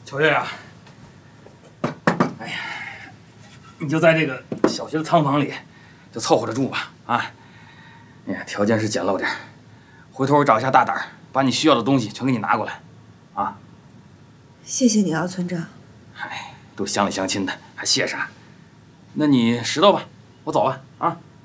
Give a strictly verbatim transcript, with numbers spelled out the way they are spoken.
秋月啊，哎呀，你就在这个小学的仓房里，就凑合着住吧啊！哎呀，条件是简陋点，回头我找一下大胆，把你需要的东西全给你拿过来，啊！ 谢谢你啊，村长。 哎，都乡里乡亲的，还谢啥？那你拾掇吧，我走了啊。